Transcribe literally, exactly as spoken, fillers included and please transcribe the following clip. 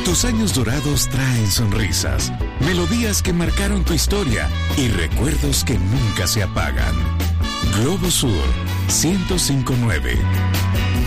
Tus años dorados traen sonrisas, melodías que marcaron tu historia y recuerdos que nunca se apagan. Globo Sur ciento cinco punto nueve.